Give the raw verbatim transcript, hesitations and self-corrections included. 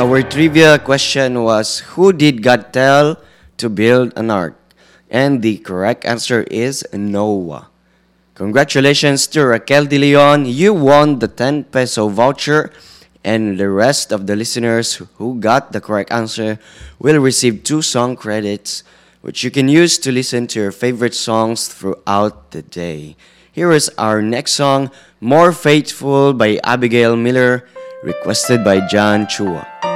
Our trivia question was, who did God tell to build an ark? And the correct answer is Noah. Congratulations to Raquel De Leon. You won the ten peso voucher, and the rest of the listeners who got the correct answer will receive two song credits, which you can use to listen to your favorite songs throughout the day. Here is our next song, More Faithful by Abigail Miller, requested by John Chua.